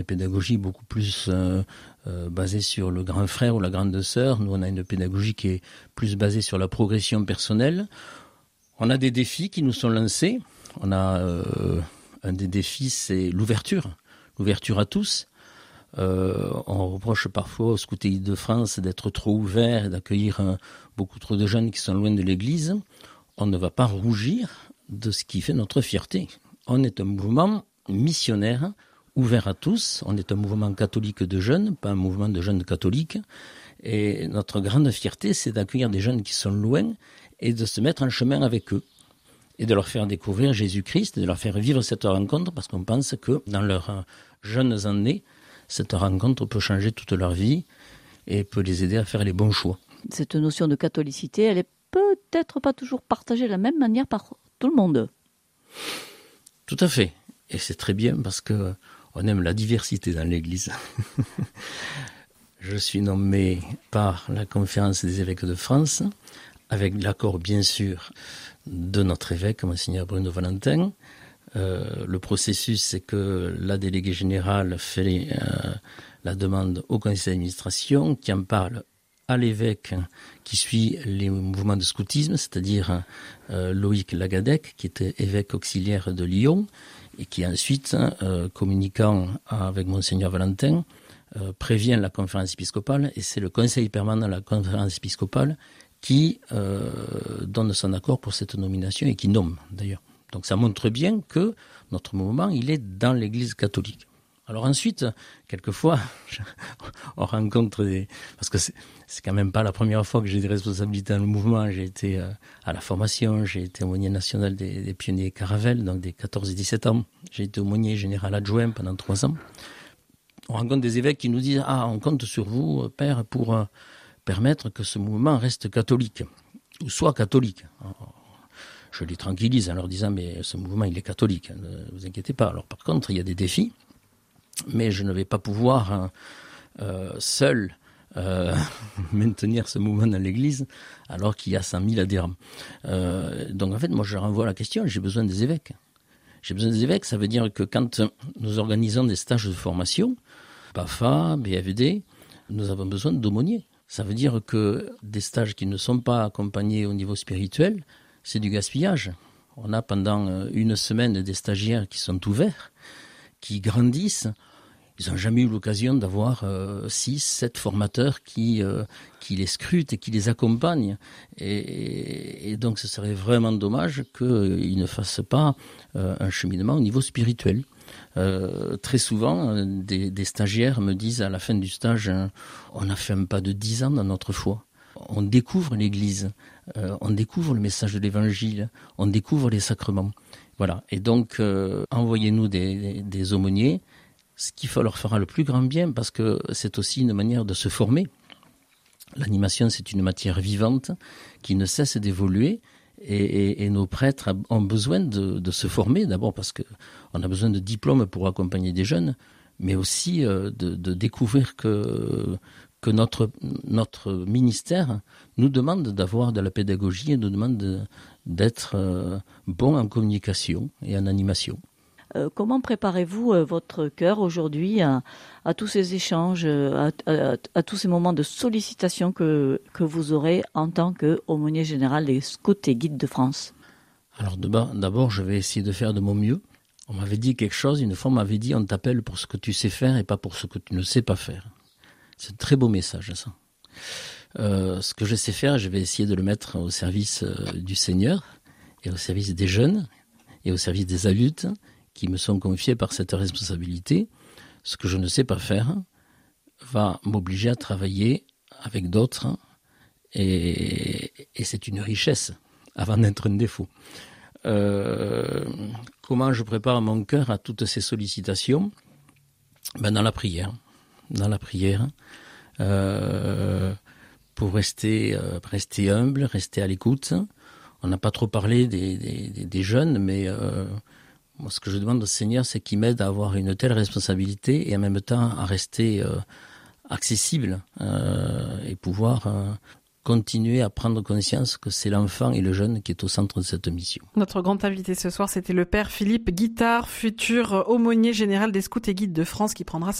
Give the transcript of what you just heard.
pédagogie beaucoup plus basée sur le grand frère ou la grande sœur. Nous, on a une pédagogie qui est plus basée sur la progression personnelle. On a des défis qui nous sont lancés. On a un des défis, c'est l'ouverture à tous. On reproche parfois au Scouts et Guides de France d'être trop ouvert et d'accueillir beaucoup trop de jeunes qui sont loin de l'Église. On ne va pas rougir de ce qui fait notre fierté. On est un mouvement missionnaire, ouvert à tous. On est un mouvement catholique de jeunes, pas un mouvement de jeunes catholiques. Et notre grande fierté, c'est d'accueillir des jeunes qui sont loin et de se mettre en chemin avec eux. Et de leur faire découvrir Jésus-Christ, de leur faire vivre cette rencontre, parce qu'on pense que dans leurs jeunes années, cette rencontre peut changer toute leur vie et peut les aider à faire les bons choix. Cette notion de catholicité, elle est peut-être pas toujours partagée de la même manière par tout le monde. Tout à fait. Et c'est très bien parce que on aime la diversité dans l'Église. Je suis nommé par la Conférence des évêques de France, avec l'accord bien sûr de notre évêque, Monseigneur Bruno Valentin. Le processus, c'est que la déléguée générale fait la demande au conseil d'administration, qui en parle à l'évêque qui suit les mouvements de scoutisme, c'est-à-dire Loïc Lagadec, qui était évêque auxiliaire de Lyon, et qui ensuite, communiquant avec Monseigneur Valentin, prévient la conférence épiscopale, et c'est le conseil permanent de la conférence épiscopale qui donne son accord pour cette nomination et qui nomme d'ailleurs. Donc ça montre bien que notre mouvement, il est dans l'Église catholique. Alors ensuite, quelquefois, on rencontre parce que c'est quand même pas la première fois que j'ai des responsabilités dans le mouvement. J'ai été à la formation, j'ai été aumônier national des pionniers Caravelle, donc des 14 et 17 ans. J'ai été aumônier général adjoint pendant 3 ans. On rencontre des évêques qui nous disent « Ah, on compte sur vous, Père, pour permettre que ce mouvement reste catholique, ou soit catholique. » Je les tranquillise en leur disant « Mais ce mouvement, il est catholique, ne vous inquiétez pas. » Alors par contre, il y a des défis, mais je ne vais pas pouvoir seul maintenir ce mouvement dans l'Église alors qu'il y a 100 000 adhérents. Donc en fait, moi je renvoie la question, j'ai besoin des évêques. J'ai besoin des évêques, ça veut dire que quand nous organisons des stages de formation, BAFA, BFD, nous avons besoin d'aumôniers. Ça veut dire que des stages qui ne sont pas accompagnés au niveau spirituel, c'est du gaspillage. On a pendant 1 semaine des stagiaires qui sont ouverts, qui grandissent. Ils n'ont jamais eu l'occasion d'avoir 6, 7 formateurs qui les scrutent et qui les accompagnent. Et donc ce serait vraiment dommage qu'ils ne fassent pas un cheminement au niveau spirituel. Très souvent, des stagiaires me disent à la fin du stage, on a fait un pas de 10 ans dans notre foi. On découvre l'Église, on découvre le message de l'Évangile, on découvre les sacrements. Voilà. Et donc, envoyez-nous des aumôniers, ce qui leur fera le plus grand bien, parce que c'est aussi une manière de se former. L'animation, c'est une matière vivante qui ne cesse d'évoluer. Et nos prêtres ont besoin de se former, d'abord parce qu'on a besoin de diplômes pour accompagner des jeunes, mais aussi de découvrir que notre ministère nous demande d'avoir de la pédagogie et nous demande d'être bon en communication et en animation. Comment préparez-vous votre cœur aujourd'hui à tous ces échanges, à tous ces moments de sollicitation que vous aurez en tant qu'aumônier général des Scouts et Guides de France? Alors d'abord, je vais essayer de faire de mon mieux. On m'avait dit quelque chose, une fois on m'avait dit on t'appelle pour ce que tu sais faire et pas pour ce que tu ne sais pas faire. C'est un très beau message ça. Ce que je sais faire, je vais essayer de le mettre au service du Seigneur et au service des jeunes et au service des adultes qui me sont confiés par cette responsabilité. Ce que je ne sais pas faire va m'obliger à travailler avec d'autres et c'est une richesse avant d'être un défaut. Comment je prépare mon cœur à toutes ces sollicitations? Dans la prière. Pour rester humble, rester à l'écoute. On n'a pas trop parlé des jeunes, mais moi, ce que je demande au Seigneur, c'est qu'il m'aide à avoir une telle responsabilité et en même temps à rester accessible et pouvoir continuer à prendre conscience que c'est l'enfant et le jeune qui est au centre de cette mission. Notre grand invité ce soir, c'était le Père Philippe Guittard, futur aumônier général des Scouts et Guides de France, qui prendra